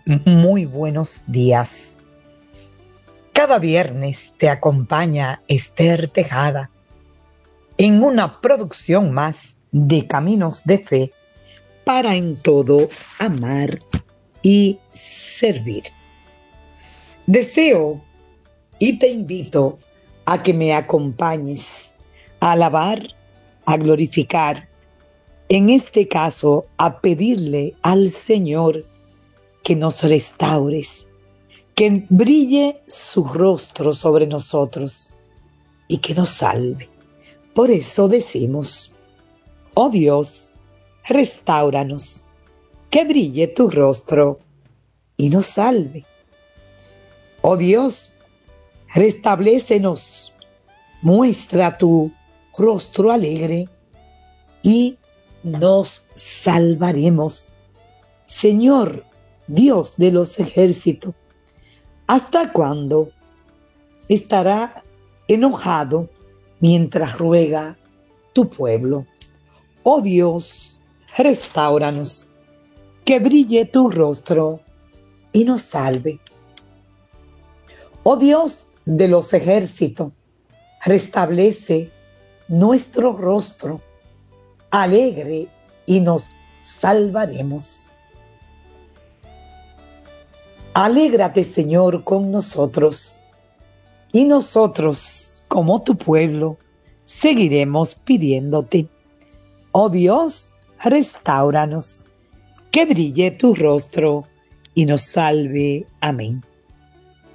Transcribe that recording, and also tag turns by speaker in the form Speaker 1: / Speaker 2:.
Speaker 1: Muy buenos días. Cada viernes te acompaña Esther Tejada en una producción más de Caminos de Fe para en todo amar y servir. Deseo y te invito a que me acompañes a alabar, a glorificar, en este caso a pedirle al Señor que nos restaures, que brille su rostro sobre nosotros y que nos salve. Por eso decimos, oh Dios, restáuranos, que brille tu rostro y nos salve. Oh Dios, restablécenos, muestra tu rostro alegre y nos salvaremos. Señor, Dios de los ejércitos, ¿hasta cuándo estará enojado mientras ruega tu pueblo? Oh Dios, restáuranos, que brille tu rostro y nos salve. Oh Dios de los ejércitos, restablece nuestro rostro alegre y nos salvaremos. Alégrate, Señor, con nosotros, y nosotros, como tu pueblo, seguiremos pidiéndote. Oh Dios, restáuranos, que brille tu rostro y nos salve. Amén.